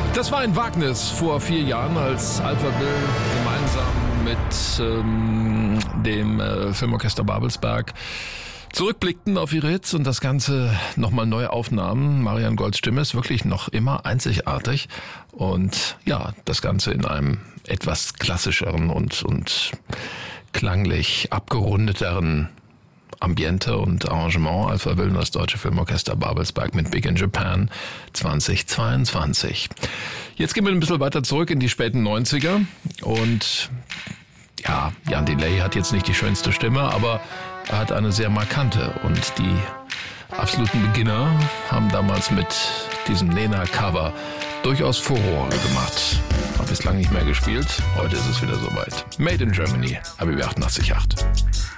Das war ein Wagnis vor 4 Jahren, als Alphaville gemeinsam mit dem Filmorchester Babelsberg zurückblickten auf ihre Hits und das Ganze nochmal neu aufnahmen. Marianne Golds Stimme ist wirklich noch immer einzigartig und ja, das Ganze in einem etwas klassischeren und klanglich abgerundeteren Ambiente und Arrangement. Alphaville und das Deutsche Filmorchester Babelsberg mit Big in Japan 2022. Jetzt gehen wir ein bisschen weiter zurück in die späten 90er und ja, Jan Delay hat jetzt nicht die schönste Stimme, aber er hat eine sehr markante und die absoluten Beginner haben damals mit diesem Nena-Cover durchaus Furore gemacht. Hat bislang nicht mehr gespielt, heute ist es wieder soweit. Made in Germany, ABB 88.8.